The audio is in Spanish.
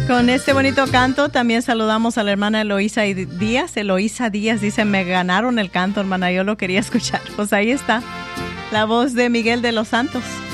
Con este bonito canto también saludamos a la hermana Eloísa Díaz. Eloísa Díaz dice, me ganaron el canto, hermana, yo lo quería escuchar. Pues ahí está, la voz de Miguel de los Santos.